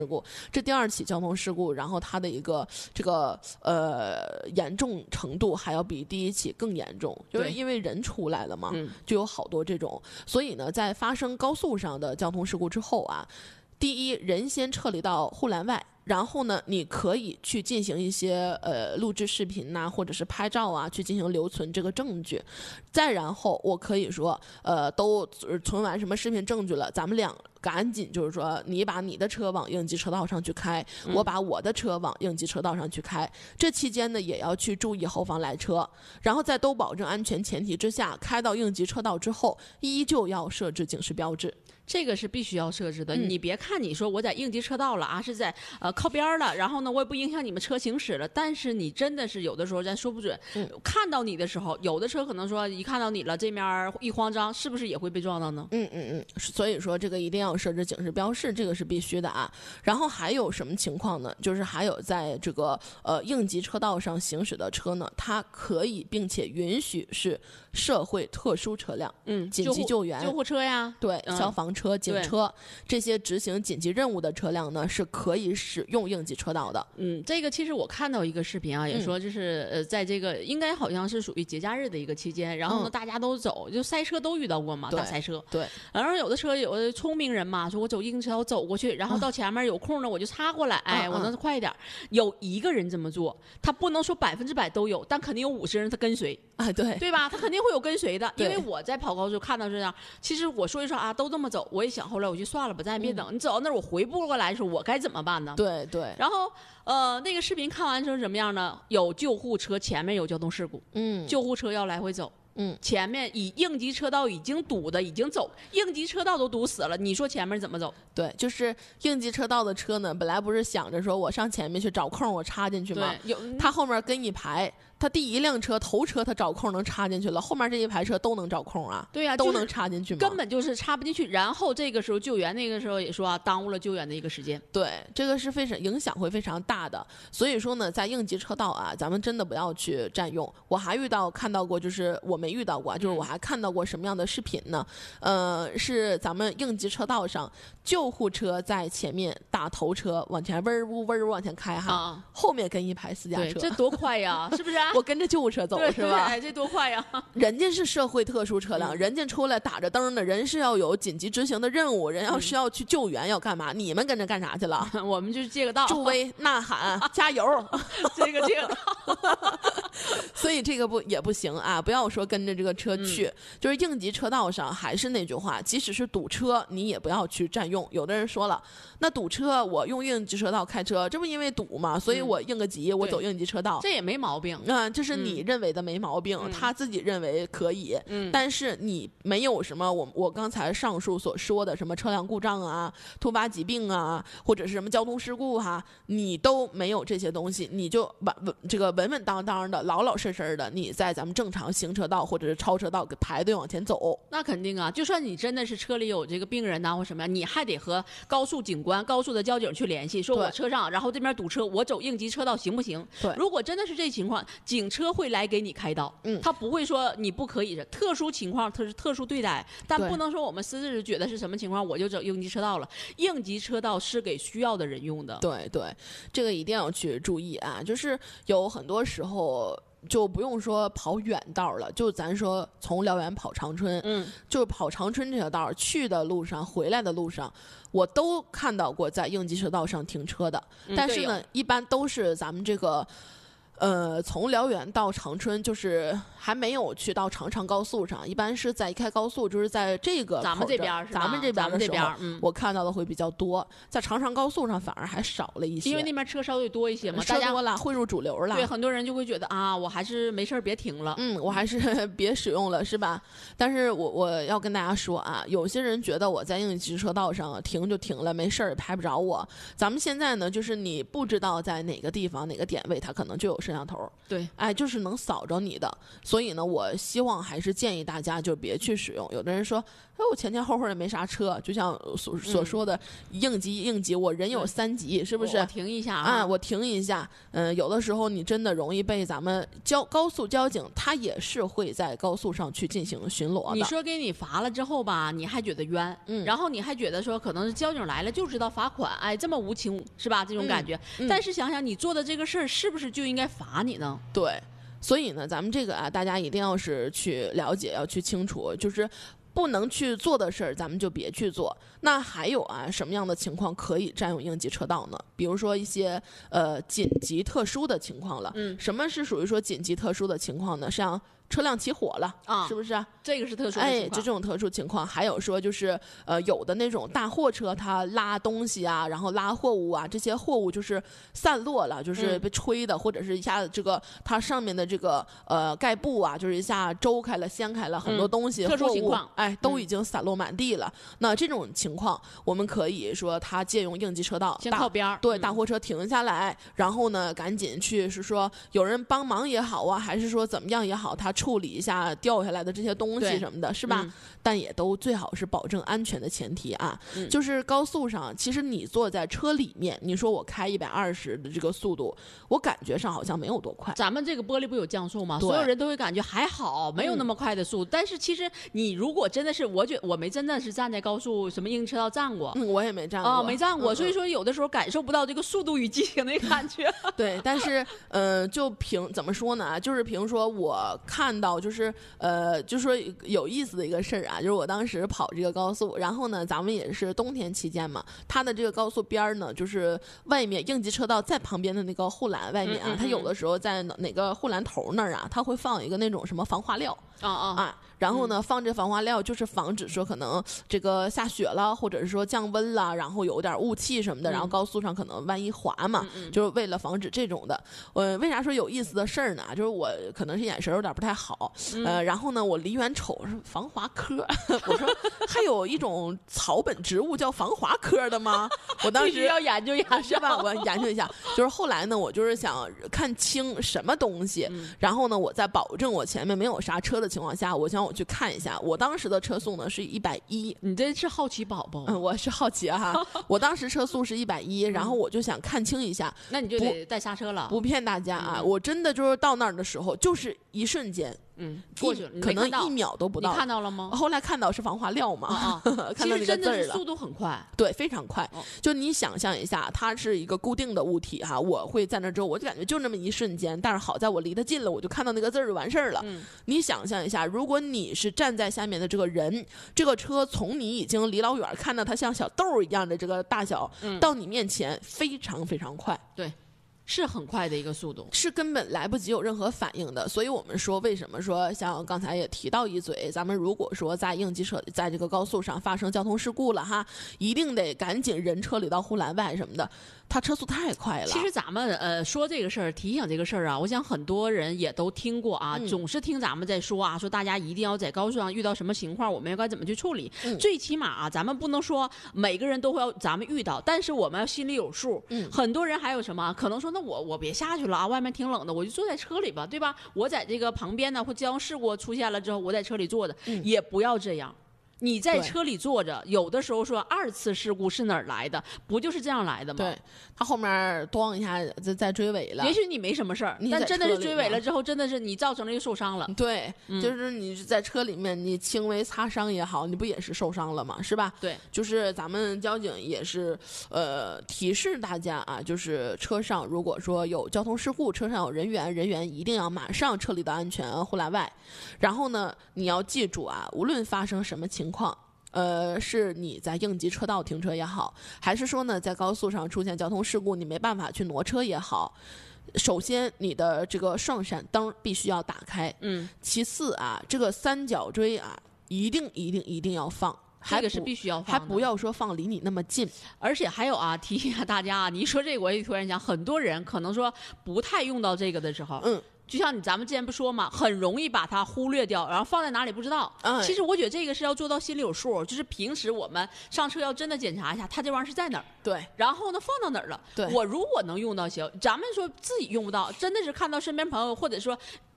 事故，这第2起交通事故，然后它的一个这个严重程度还要比第1起更严重，就是因为人出来了嘛，就有好多这种。所以呢，在发生高速上的交通事故之后啊，第一，人先撤离到护栏外。然后呢，你可以去进行一些录制视频呐、或者是拍照啊，去进行留存这个证据。再然后，我可以说，都存完什么视频证据了，咱们俩赶紧就是说，你把你的车往应急车道上去开，我把我的车往应急车道上去开。这期间呢，也要去注意后方来车，然后在都保证安全前提之下，开到应急车道之后，依旧要设置警示标志。 这个是必须要设置的。你别看你说我在应急车道了啊，是在靠边了，然后呢我也不影响你们车行驶了，但是你真的是有的时候咱说不准，看到你的时候，有的车可能说一看到你了，这面一慌张，是不是也会被撞到呢？ 所以说这个一定要设置警示标示，这个是必须的啊。然后还有什么情况呢？就是还有在这个应急车道上行驶的车呢，它可以并且允许是社会特殊车辆，紧急救援、 救护车呀， 对，消防车、警车这些执行紧急任务的车辆呢，是可以使用应急车道的。 这个其实我看到一个视频啊，也说就是在这个应该好像是属于节假日的一个期间，然后呢大家都走，就塞车都遇到过嘛，大塞车。 对， 然后有的车有的聪明人嘛，说我走应急车道走过去，然后到前面有空呢我就插过来，我能快一点。有一个人这么做，他不能说100%都有，但肯定有50人他跟随啊， 对吧？他肯定会有跟随的，因为我在跑高速看到这样，其实我说一说啊，都这么走，我也想后来我就算了吧，咱也别等，你走到那儿我回不过来的时候，我该怎么办呢？ 对。 然后那个视频看完之后怎么样呢？有救护车前面有交通事故，救护车要来回走。前面以应急车道已经堵的已经走，应急车道都堵死了，你说前面怎么走？ 对，就是应急车道的车呢，本来不是想着说我上前面去找空我插进去吗？他后面跟一排，他第一辆车头车他找空能插进去了，后面这一排车都能找空啊？ 对呀， 都能插进去吗？ 根本就是插不进去。然后这个时候救援那个时候也说啊，耽误了救援的一个时间。 对，这个是非常影响会非常大的。所以说呢，在应急车道啊，咱们真的不要去占用。我还看到过，就是我没遇到过，就是我还看到过什么样的视频呢？是咱们应急车道上救护车在前面，大头车往前嗡呜嗡往前开哈，后面跟一排私家车， 这多快呀，是不是？ 我跟着救护车走是吧？ 这多快呀！ 人家是社会特殊车辆，人家出来打着灯的，人是要有紧急执行的任务，人是要去救援，要干嘛？你们跟着干啥去了？ 我们就是借个道， 助威呐喊，加油， 这个道。 所以这个也不行啊！不要说跟着这个车去，就是应急车道上，还是那句话，即使是堵车，你也不要去占用。有的人说了，那堵车我用应急车道开车，这不因为堵吗？所以我应个急，我走应急车道， 这也没毛病。 这是你认为的没毛病，他自己认为可以。但是你没有什么我刚才上述所说的什么车辆故障啊、突发疾病啊，或者是什么交通事故哈，你都没有这些东西，你就稳稳当当的、老老实实的，你在咱们正常行车道或者是超车道排队往前走。 那肯定啊，就算你真的是车里有这个病人呐或什么呀，你还得和高速警官、高速的交警去联系，说我车上，然后这边堵车，我走应急车道行不行？ 对， 如果真的是这情况，警车会来给你开道，他不会说你不可以，特殊情况它是特殊对待，但不能说我们私自觉得是什么情况我就走应急车道了。应急车道是给需要的人用的。 对，这个一定要去注意啊！就是有很多时候就不用说跑远道了，就咱说从辽源跑长春，就是跑长春这条道去的路上、回来的路上，我都看到过在应急车道上停车的，但是呢，一般都是咱们这个。从辽源到长春，就是还没有去到长长高速上，一般是在一开高速，就是在这个咱们这边是吧？ 咱们这边的时候，我看到的会比较多，在长长高速上反而还少了一些， 因为那边车稍微多一些嘛， 车多了，汇入主流了。 对，很多人就会觉得啊，我还是没事别停了， 我还是别使用了，是吧？但是我要跟大家说啊，有些人觉得我在应急车道上停就停了，没事儿拍不着我。咱们现在呢，就是你不知道在哪个地方哪个点位，它可能就有摄像头， 对， 就是能扫着你的。所以呢，我希望还是建议大家就别去使用。有的人说我前前后后也没啥车，就像所说的应急，我人有3急，是不是？ 我停一下我停一下。有的时候你真的容易被咱们高速交警，他也是会在高速上去进行巡逻的。 你说给你罚了之后吧，你还觉得冤，然后你还觉得说可能是交警来了就知道罚款，哎，这么无情是吧？这种感觉。但是想想你做的这个事儿，是不是就应该罚你呢？ 对。所以呢，咱们这个大家一定要是去了解，要去清楚，就是不能去做的事儿，咱们就别去做。那还有什么样的情况可以占用应急车道呢？比如说一些紧急特殊的情况了。什么是属于说紧急特殊的情况呢？像车辆起火了是不是？ 这个是特殊的情况。 这种特殊情况，还有说就是有的那种大货车，它拉东西啊，然后拉货物啊，这些货物就是散落了，就是被吹的，或者是一下子这个它上面的这个盖布啊，就是一下周开了、掀开了很多东西， 特殊情况， 都已经散落满地了。那这种情况，我们可以说它借用应急车道， 先靠边儿， 对，大货车停下来，然后呢，赶紧去是说有人帮忙也好啊，还是说怎么样也好，它处理一下掉下来的这些东西什么的，是吧？但也都最好是保证安全的前提啊。就是高速上，其实你坐在车里面，你说我开120的这个速度，我感觉上好像没有多快。 咱们这个玻璃不有降速吗？所有人都会感觉还好，没有那么快的速度。但是其实你如果真的是，我没真的是站在高速什么应急车道站过， 我也没站过， 没站过，所以说有的时候感受不到这个速度与激情的感觉。 对，但是就怎么说呢？就是凭说我看到就是就说有意思的一个事儿啊，就是我当时跑这个高速，然后呢，咱们也是冬天期间嘛，它的这个高速边儿呢，就是外面应急车道在旁边的那个护栏外面啊，它有的时候在哪个护栏头那儿啊，它会放一个那种什么防滑料然后呢，放这防滑料就是防止说可能这个下雪了，或者是说降温了，然后有点雾气什么的，然后高速上可能万一滑嘛，就是为了防止这种的。为啥说有意思的事儿呢？就是我可能是眼神有点不太好，然后呢，我离远瞅是防滑科，我说还有一种草本植物叫防滑科的吗？我当时要研究一下是吧？我研究一下。就是后来呢，我就是想看清什么东西，然后呢，我在保证我前面没有刹车的情况下，我想去看一下。我当时的车速呢是110。 你这是好奇宝宝？ 我是好奇我当时车速是110，然后我就想看清一下。 那你就得带刹车了。 不骗大家我真的就是到那儿的时候，就是一瞬间。 过去可能1秒都不到。 你看到了吗？ 后来看到是防滑料嘛，看到那个字儿了。 其实真的是速度很快， 对，非常快。就你想象一下，它是一个固定的物体我会在那之后，我就感觉就那么一瞬间，但是好在我离它近了，我就看到那个字儿就完事儿了。你想象一下，如果你是站在下面的这个人，这个车从你已经离老远看到它像小豆一样的这个大小，到你面前非常非常快。 对。是很快的一个速度， 是根本来不及有任何反应的。所以我们说，为什么说像刚才也提到一嘴，咱们如果说在应急车在这个高速上发生交通事故了一定得赶紧人撤离到护栏外什么的。他车速太快了。 其实咱们说这个事儿，提醒这个事儿我想很多人也都听过总是听咱们在说说大家一定要在高速上遇到什么情况，我们应该怎么去处理。最起码咱们不能说每个人都会咱们遇到，但是我们要心里有数。很多人还有什么可能说，那我别下去了外面挺冷的，我就坐在车里吧，对吧？我在这个旁边呢，或交通事故出现了之后，我在车里坐着，也不要这样。你在车里坐着，有的时候说2次事故是哪儿来的？不就是这样来的吗？ 对，他后面咣一下再追尾了。 也许你没什么事儿，但真的是追尾了之后，真的是你造成了一个受伤了。 对，就是你在车里面，你轻微擦伤也好，你不也是受伤了吗？是吧？ 对， 就是咱们交警也是提示大家就是车上如果说有交通事故，车上有人员一定要马上撤离到安全护栏外。然后呢，你要记住无论发生什么情况，是你在应急车道停车也好，还是说呢在高速上出现交通事故你没办法去挪车也好，首先你的这个双闪灯必须要打开。其次这个三角锥一定要放。 这个是必须要放的， 还不要说放离你那么近。 而且还有提醒一下大家你一说这个我也突然想，很多人可能说不太用到这个的时候，就像咱们之前不说嘛，很容易把它忽略掉，然后放在哪里不知道。其实我觉得这个是要做到心里有数，就是平时我们上车要真的检查一下，它这玩意儿是在哪儿。 对。 然后呢，放到哪儿了？ 对。 我如果能用到行，咱们说自己用不到，真的是看到身边朋友或者说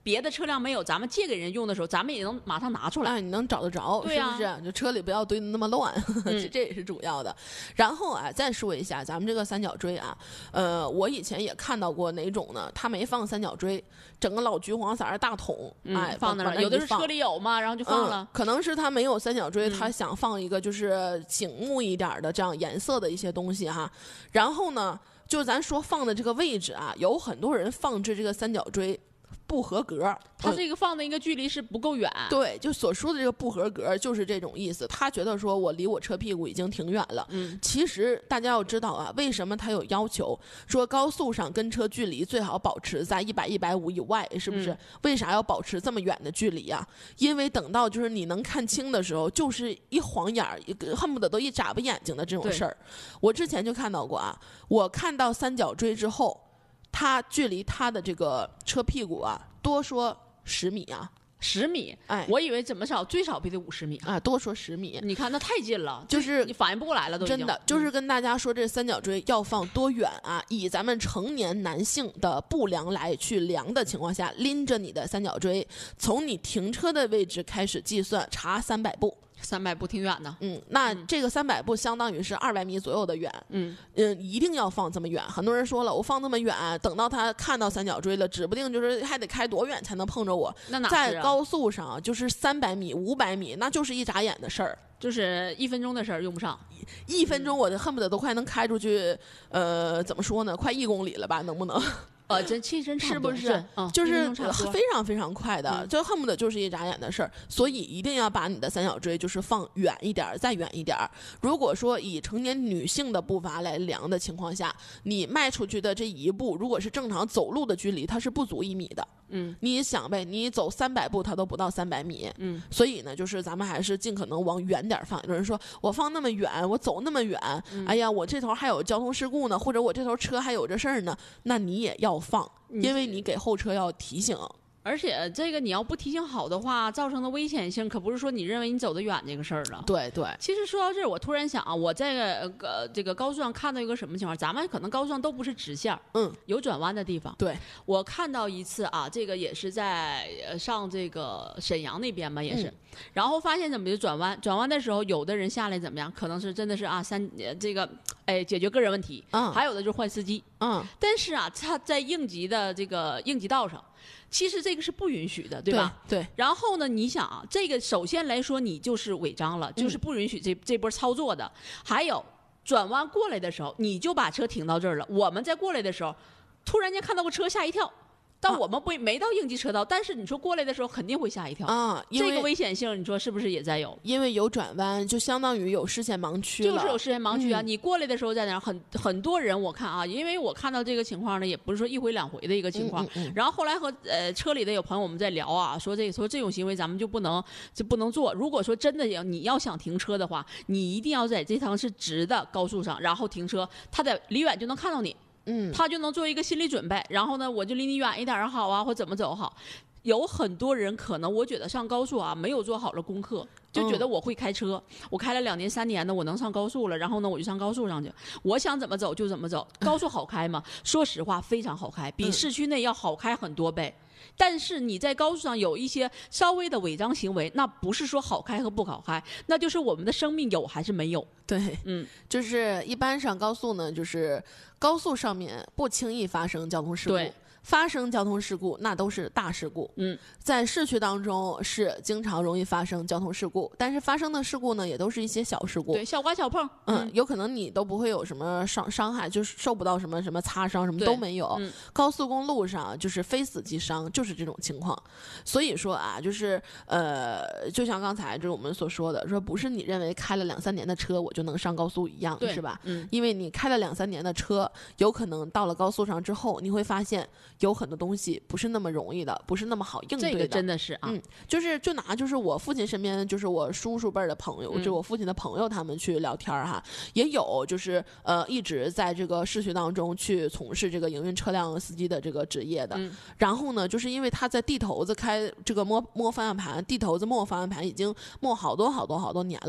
别的车辆没有，咱们借给人用的时候，咱们也能马上拿出来。 你能找得着， 对啊， 是不是？就车里不要堆得那么乱，这也是主要的。然后再说一下咱们这个三角锥啊，我以前也看到过哪种呢？他没放三角锥，整个老橘黄色的大桶， 放那儿，有的是车里有嘛，然后就放了。 可能是他没有三角锥，他想放一个就是醒目一点的这样颜色的一些东西哈。然后呢，就咱说放的这个位置啊，有很多人放置这个三角锥不合格， 他这个放的一个距离是不够远。 对，就所说的这个不合格就是这种意思。他觉得说我离我车屁股已经挺远了。其实大家要知道啊，为什么他有要求说高速上跟车距离最好保持在100、150以外，是不是？为啥要保持这么远的距离啊？因为等到就是你能看清的时候，就是一晃眼儿，恨不得都一眨巴眼睛的这种事儿。我之前就看到过啊，我看到三角锥之后，它距离它的这个车屁股啊，多说10米啊 ，10米，我以为怎么少最少也得50米啊，多说10米。 你看那太近了， 就是你反应不过来了，都已经真的就是跟大家说这三角锥要放多远啊？以咱们成年男性的步量来去量的情况下，拎着你的三角锥，从你停车的位置开始计算，查300步。 300步挺远的， 那这个300步相当于是200米左右的远，一定要放这么远。很多人说了，我放那么远，等到他看到三角锥了，指不定就是还得开多远才能碰着我。 那哪是在高速上就是300米、500米，那就是一眨眼的事儿， 就是1分钟的事儿，用不上。 1分钟我恨不得都快能开出去，怎么说呢？快1公里了吧？能不能？ 这其实是不是？就是非常非常快的，就恨不得就是一眨眼的事儿。所以一定要把你的三角锥就是放远一点，再远一点。如果说以成年女性的步伐来量的情况下，你迈出去的这一步，如果是正常走路的距离，它是不足1米的。你想呗，你走300步，它都不到300米。所以呢，就是咱们还是尽可能往远点放。有人说我放那么远，我走那么远，哎呀，我这头还有交通事故呢，或者我这头车还有这事儿呢，那你也要放，因为你给后车要提醒。 而且这个你要不提醒好的话，造成的危险性可不是说你认为你走得远这个事儿了。 对对。 其实说到这儿，我突然想啊，我在这个高速上看到一个什么情况？咱们可能高速上都不是直线，有转弯的地方。 对， 我看到一次啊，这个也是在上这个沈阳那边嘛，也是，然后发现怎么就转弯的时候，有的人下来怎么样？可能是真的是啊这个解决个人问题，还有的就是换司机，但是啊，他在应急的这个应急道上。其实这个是不允许的，对吧？ 对。 然后呢，你想啊，这个首先来说，你就是违章了，就是不允许这波操作的。还有转弯过来的时候，你就把车停到这儿了。我们在过来的时候，突然间看到个车，吓一跳。但我们没到应急车道，但是你说过来的时候肯定会吓一跳啊！ 这个危险性，你说是不是也在有？ 因为有转弯，就相当于有视线盲区了。 就是有视线盲区啊！你过来的时候在哪？很多人我看啊，因为我看到这个情况呢，也不是说1回2回的一个情况。然后后来和车里的有朋友我们在聊啊，说这种行为咱们就不能做。如果说真的你要想停车的话，你一定要在这趟是直的高速上，然后停车，他在离远就能看到你。他就能做一个心理准备，然后呢，我就离你远一点好啊，或怎么走好。有很多人可能我觉得上高速啊没有做好了功课，就觉得我会开车，我开了2年3年的，我能上高速了，然后呢我就上高速上去，我想怎么走就怎么走。高速好开吗？说实话非常好开，比市区内要好开很多倍。但是你在高速上有一些稍微的违章行为，那不是说好开和不好开，那就是我们的生命有还是没有。 对，就是一般上高速呢，就是高速上面不轻易发生交通事故。 对， 发生交通事故那都是大事故。在市区当中是经常容易发生交通事故，但是发生的事故呢也都是一些小事故。 对，小刮小碰。 有可能你都不会有什么伤害，就是受不到什么擦伤，什么都没有。高速公路上就是非死即伤，就是这种情况。所以说啊，就是就像刚才就是我们所说的，说不是你认为开了2、3年的车我就能上高速一样，是吧？因为你开了2、3年的车，有可能到了高速上之后，你会发现有很多东西不是那么容易的，不是那么好应对的。 这个真的是啊， 就是我父亲身边，就是我叔叔辈儿的朋友，就是我父亲的朋友，他们去聊天哈，也有就是一直在这个市区当中去从事这个营运车辆司机的这个职业的。然后呢，就是因为他在地头子开这个摸方向盘，地头子摸方向盘已经摸好多年了，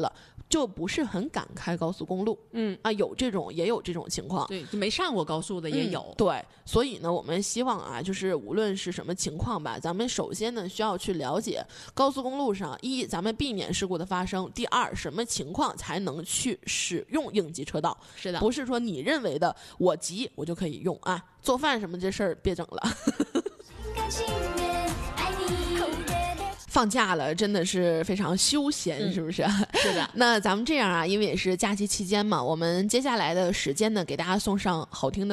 就不是很敢开高速公路。也有这种情况。 对，就没上过高速的也有。 对，所以呢，我们希望啊，就是无论是什么情况吧，咱们首先呢需要去了解高速公路上，一，咱们避免事故的发生；第二，什么情况才能去使用应急车道？ 是的， 不是说你认为的我急我就可以用啊，做饭什么这事儿别整了。放假了真的是非常休闲，是不是？ 是的。 那咱们这样啊，因为也是假期期间嘛，我们接下来的时间呢，给大家送上好听的